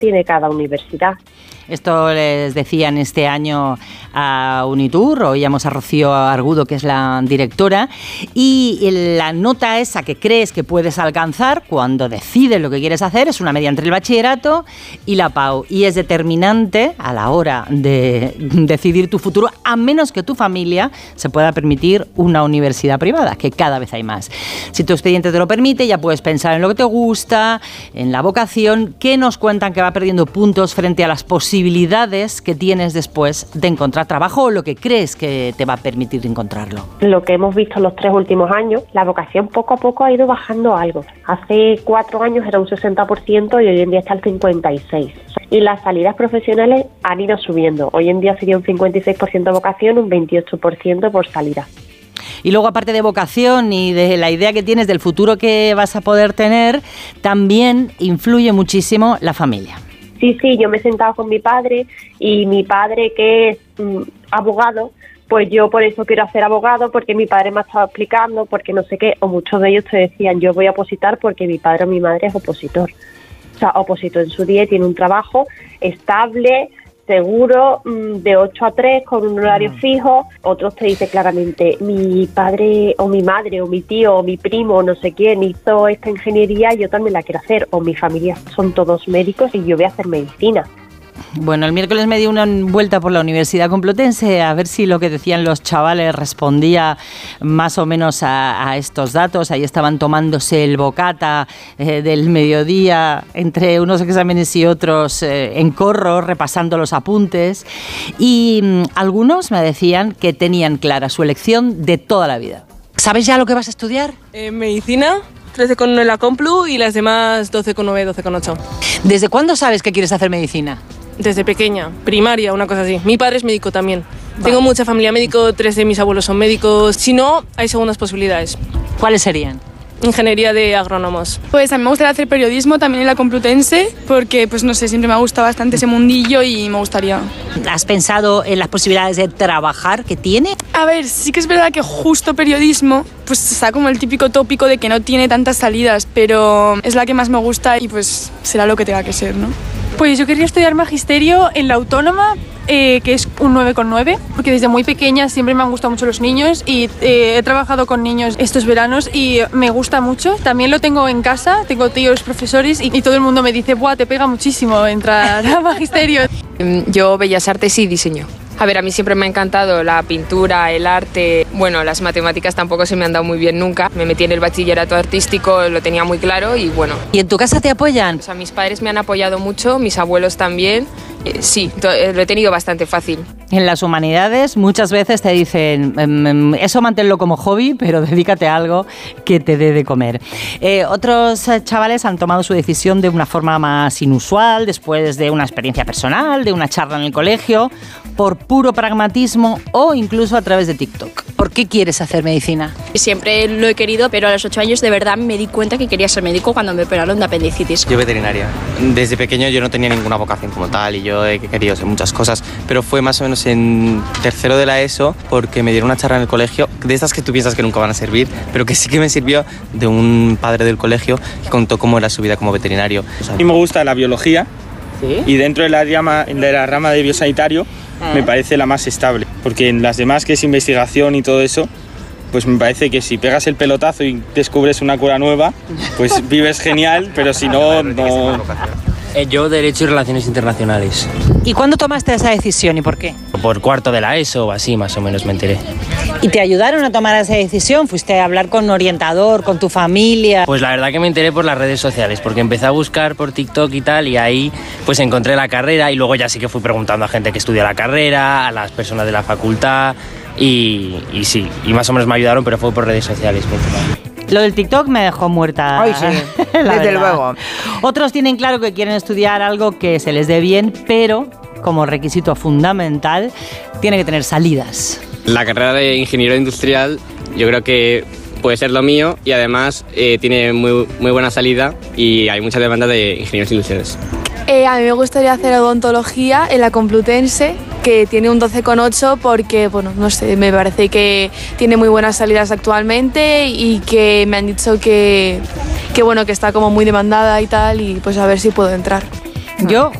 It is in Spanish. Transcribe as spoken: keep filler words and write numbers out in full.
tiene cada universidad. Esto les decían este año a Unitur, oíamos a Rocío Argudo, que es la directora, y la nota esa que crees que puedes alcanzar cuando decides lo que quieres hacer es una media entre el bachillerato y la P A U, y es determinante a la hora de decidir tu futuro, a menos que tu familia se pueda permitir una universidad privada, que cada vez hay más. Si tu expediente te lo permite, ya puedes pensar en lo que te gusta, en la vocación, que nos cuentan que va perdiendo puntos frente a las posibilidades que tienes después de encontrar trabajo o lo que crees que te va a permitir encontrarlo. Lo que hemos visto en los tres últimos años, la vocación poco a poco ha ido bajando algo. Hace cuatro años era un sesenta por ciento y hoy en día está el cincuenta y seis por ciento. Y las salidas profesionales han ido subiendo. Hoy en día sería un cincuenta y seis por ciento vocación, un veintiocho por ciento por salida. Y luego, aparte de vocación y de la idea que tienes del futuro que vas a poder tener, también influye muchísimo la familia. Sí, sí, yo me he sentado con mi padre y mi padre, que es mm, abogado, pues yo por eso quiero hacer abogado, porque mi padre me ha estado explicando, porque no sé qué, o muchos de ellos te decían, yo voy a opositar porque mi padre o mi madre es opositor. O sea, opositor en su día, tiene un trabajo estable, seguro, de ocho a tres, con un horario fijo. Otros te dicen claramente, mi padre o mi madre o mi tío o mi primo o no sé quién hizo esta ingeniería, yo también la quiero hacer, o mi familia son todos médicos y yo voy a hacer medicina. Bueno, el miércoles me di una vuelta por la Universidad Complutense a ver si lo que decían los chavales respondía más o menos a, a estos datos. Ahí estaban tomándose el bocata eh, del mediodía entre unos exámenes y otros eh, en corro, repasando los apuntes. Y mmm, algunos me decían que tenían clara su elección de toda la vida. ¿Sabes ya lo que vas a estudiar? Eh, medicina, trece coma nueve en la Complu y las demás doce coma nueve, doce coma ocho. ¿Desde cuándo sabes que quieres hacer medicina? Desde pequeña, primaria, una cosa así. Mi padre es médico también. Vale. Tengo mucha familia médico, tres de mis abuelos son médicos. Si no, hay segundas posibilidades. ¿Cuáles serían? Ingeniería de agrónomos. Pues a mí me gustaría hacer periodismo también en la Complutense, porque pues no sé, siempre me ha gustado bastante ese mundillo y me gustaría. ¿Has pensado en las posibilidades de trabajar que tiene? A ver, sí que es verdad que justo periodismo pues está como el típico tópico de que no tiene tantas salidas, pero es la que más me gusta y pues será lo que tenga que ser, ¿no? Pues yo quería estudiar magisterio en la Autónoma, eh, que es un nueve coma nueve, porque desde muy pequeña siempre me han gustado mucho los niños y eh, he trabajado con niños estos veranos y me gusta mucho. También lo tengo en casa, tengo tíos profesores y, y todo el mundo me dice, ¡buah, te pega muchísimo entrar a magisterio! Yo Bellas Artes y diseño. A ver, a mí siempre me ha encantado la pintura, el arte. Bueno, las matemáticas tampoco se me han dado muy bien nunca. Me metí en el bachillerato artístico, lo tenía muy claro y bueno. ¿Y en tu casa te apoyan? O sea, mis padres me han apoyado mucho, mis abuelos también. Eh, sí, lo he tenido bastante fácil. En las humanidades muchas veces te dicen, mmm, eso manténlo como hobby, pero dedícate a algo que te dé de comer. Eh, otros chavales han tomado su decisión de una forma más inusual, después de una experiencia personal, de una charla en el colegio, por puro pragmatismo o incluso a través de TikTok. ¿Por qué quieres hacer medicina? Siempre lo he querido, pero a los ocho años de verdad me di cuenta que quería ser médico cuando me operaron de apendicitis. Yo veterinaria. Desde pequeño yo no tenía ninguna vocación como tal y yo he querido hacer muchas cosas, pero fue más o menos en tercero de la ESO porque me dieron una charla en el colegio, de estas que tú piensas que nunca van a servir, pero que sí que me sirvió, de un padre del colegio que contó cómo era su vida como veterinario. O sea, a mí me gusta la biología. ¿Sí? Y dentro de la, rama, de la rama de biosanitario ah. me parece la más estable, porque en las demás, que es investigación y todo eso, pues me parece que si pegas el pelotazo y descubres una cura nueva, pues vives genial, pero si no, no... Yo Derecho y Relaciones Internacionales. ¿Y cuándo tomaste esa decisión y por qué? Por cuarto de la ESO o así, más o menos me enteré. ¿Y te ayudaron a tomar esa decisión? ¿Fuiste a hablar con un orientador, con tu familia? Pues la verdad que me enteré por las redes sociales, porque empecé a buscar por TikTok y tal, y ahí pues encontré la carrera y luego ya sí que fui preguntando a gente que estudia la carrera, a las personas de la facultad y, y sí, y más o menos me ayudaron, pero fue por redes sociales. Lo del TikTok me dejó muerta. Ay, sí, desde luego. Otros tienen claro que quieren estudiar algo que se les dé bien, pero como requisito fundamental tiene que tener salidas. La carrera de ingeniero industrial yo creo que puede ser lo mío y además eh, tiene muy, muy buena salida y hay mucha demanda de ingenieros industriales. Eh, a mí me gustaría hacer odontología en la Complutense, que tiene un doce coma ocho porque, bueno, no sé, me parece que tiene muy buenas salidas actualmente y que me han dicho que, que, bueno, que está como muy demandada y tal, y pues a ver si puedo entrar. Yo